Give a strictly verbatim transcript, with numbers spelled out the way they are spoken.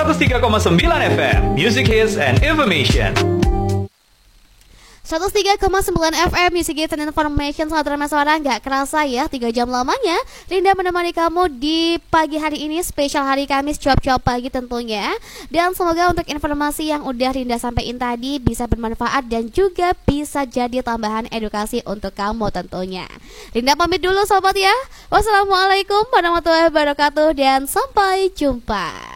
seratus tiga koma sembilan F M, Music Hits and Information. seratus tiga koma sembilan F M Music Hits and Information. Selamat ramai suara, gak kerasa ya tiga jam lamanya Rinda menemani kamu di pagi hari ini, spesial hari Kamis, cuap-cuap pagi tentunya. Dan semoga untuk informasi yang udah Rinda sampaikan tadi bisa bermanfaat dan juga bisa jadi tambahan edukasi untuk kamu tentunya. Rinda pamit dulu sobat ya. Wassalamualaikum warahmatullahi wabarakatuh dan sampai jumpa.